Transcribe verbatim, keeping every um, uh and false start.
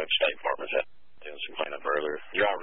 State Farm is that doing some cleanup earlier. Driver